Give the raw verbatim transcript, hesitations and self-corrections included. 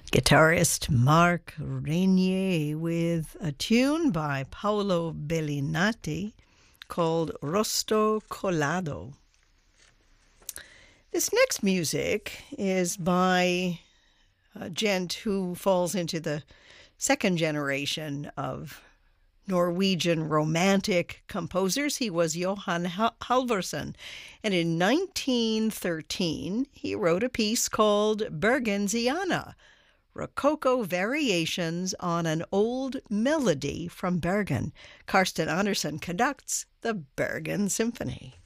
Guitarist Mark Renier with a tune by Paolo Bellinati called Rosto Colado. This next music is by a gent who falls into the second generation of Norwegian romantic composers. He was Johan Halvorsen, and in nineteen thirteen he wrote a piece called Bergensiana, Rococo Variations on an Old Melody from Bergen. Karsten Andersen conducts the Bergen Symphony.